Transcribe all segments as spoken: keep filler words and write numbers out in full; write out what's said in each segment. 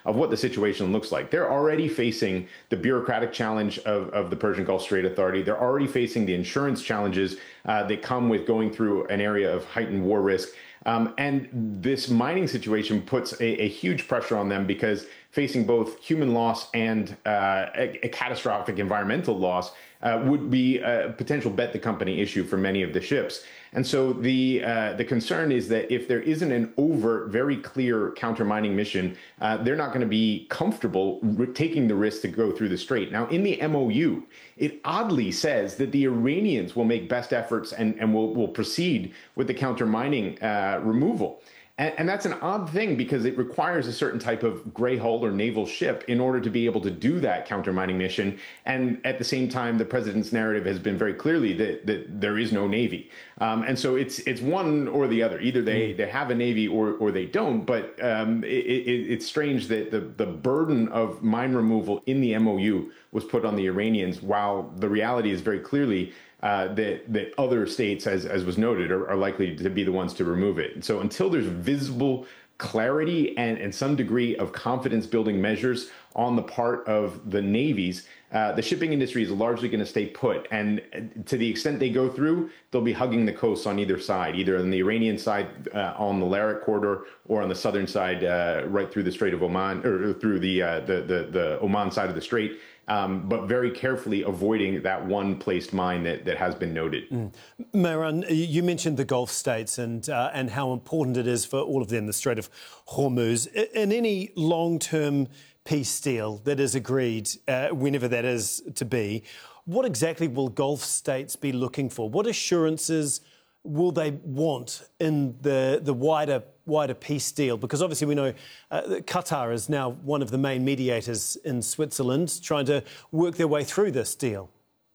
of what the situation looks like. They're already facing the bureaucratic challenge of, of the Persian Gulf Strait Authority. They're already facing the insurance challenges uh, that come with going through an area of heightened war risk. Um, and this mining situation puts a, a huge pressure on them because facing both human loss and uh, a, a catastrophic environmental loss uh, would be a potential bet the company issue for many of the ships. And so the uh, the concern is that if there isn't an overt, very clear counter-mining mission, uh, they're not going to be comfortable taking the risk to go through the strait. Now, in the M O U, it oddly says that the Iranians will make best efforts and, and will, will proceed with the counter-mining uh, removal. And, and that's an odd thing because it requires a certain type of gray hull or naval ship in order to be able to do that counter-mining mission. And at the same time, the president's narrative has been very clearly that, that there is no Navy. Um, and so it's it's one or the other. Either they, they have a Navy or, or they don't. But um, it, it, it's strange that the, the burden of mine removal in the M O U was put on the Iranians, while the reality is very clearly Uh, that, that other states, as, as was noted, are, are likely to be the ones to remove it. And so until there's visible clarity and, and some degree of confidence-building measures on the part of the navies, uh, the shipping industry is largely going to stay put. And to the extent they go through, they'll be hugging the coast on either side, either on the Iranian side uh, on the Larak corridor or on the southern side uh, right through the Strait of Oman, or through the, uh, the, the, the Oman side of the strait. Um, but very carefully avoiding that one placed mine that, that has been noted. Mm. Mehran, you mentioned the Gulf states and uh, and how important it is for all of them, the Strait of Hormuz. In any long-term peace deal that is agreed, uh, whenever that is to be, what exactly will Gulf states be looking for? What assurances will they want in the, the wider wider peace deal? Because obviously we know uh, that Qatar is now one of the main mediators in Switzerland, trying to work their way through this deal.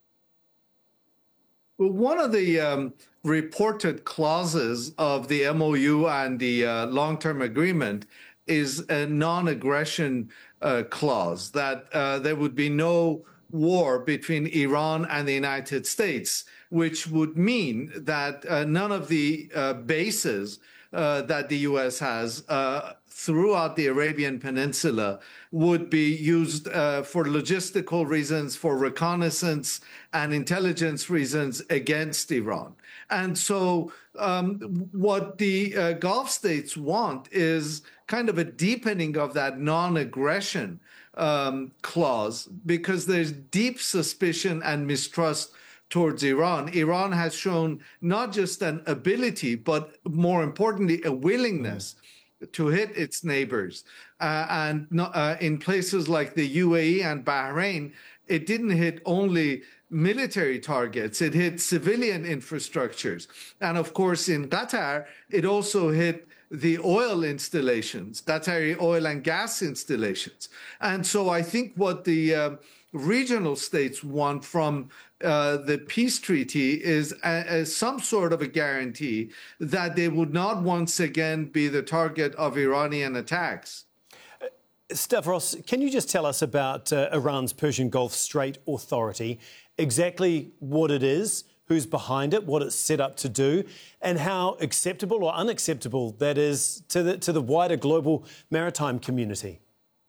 Well, one of the um, reported clauses of the M O U and the uh, long-term agreement is a non-aggression uh, clause, that uh, there would be no war between Iran and the United States, which would mean that uh, none of the uh, bases uh, that the U S has uh, throughout the Arabian Peninsula would be used uh, for logistical reasons, for reconnaissance and intelligence reasons against Iran. And so um, what the uh, Gulf states want is kind of a deepening of that non-aggression um, clause, because there's deep suspicion and mistrust towards Iran. Iran has shown not just an ability, but more importantly, a willingness mm. to hit its neighbors. Uh, and not, uh, in places like the U A E and Bahrain, it didn't hit only military targets, it hit civilian infrastructures. And of course, in Qatar, it also hit the oil installations, Qatari oil and gas installations. And so I think what the uh, regional states want from uh, the peace treaty is a, a, some sort of a guarantee that they would not once again be the target of Iranian attacks. Uh, Stavros, can you just tell us about uh, Iran's Persian Gulf Strait Authority, exactly what it is, who's behind it, what it's set up to do, and how acceptable or unacceptable that is to the, to the wider global maritime community?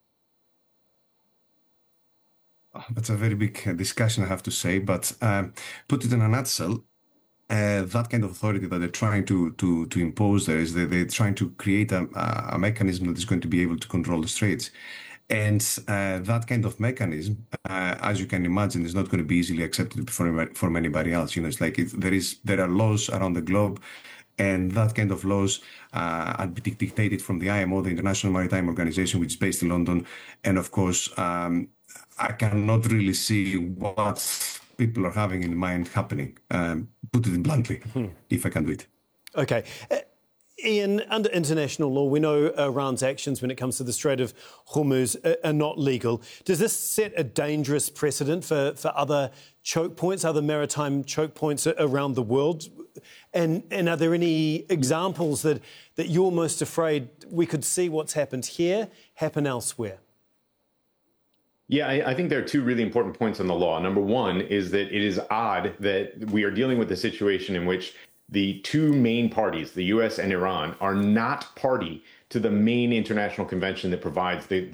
That's a very big discussion, I have to say, but um, put it in a nutshell, uh, that kind of authority that they're trying to to, to impose there is that they're trying to create a, a mechanism that is going to be able to control the straits. And uh, that kind of mechanism, uh, as you can imagine, is not going to be easily accepted for, for anybody else. You know, it's like it, there is there are laws around the globe, and that kind of laws uh, are dictated from the I M O, the International Maritime Organization, which is based in London. And of course, um, I cannot really see what people are having in mind happening, um, put it bluntly, hmm. if I can do it. OK. Uh, Ian, under international law, we know Iran's actions when it comes to the Strait of Hormuz are not legal. Does this set a dangerous precedent for, for other choke points, other maritime choke points around the world? And, and are there any examples that, that you're most afraid we could see what's happened here happen elsewhere? Yeah, I, I think there are two really important points on the law. Number one is that it is odd that we are dealing with a situation in which the two main parties, the U S and Iran, are not party to the main international convention that provides the,